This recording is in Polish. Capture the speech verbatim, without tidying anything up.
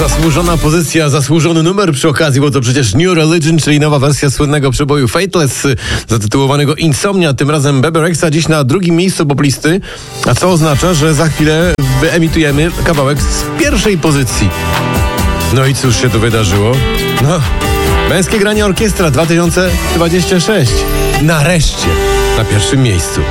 Zasłużona pozycja, zasłużony numer przy okazji, bo to przecież New Religion, czyli nowa wersja słynnego przeboju Fateless, zatytułowanego Insomnia, tym razem Bebe Rexha dziś na drugim miejscu poplisty, a co oznacza, że za chwilę wyemitujemy kawałek z pierwszej pozycji. No i cóż się tu wydarzyło? No, Męskie Granie Orkiestra dwa tysiące dwudziesty szósty. Nareszcie na pierwszym miejscu.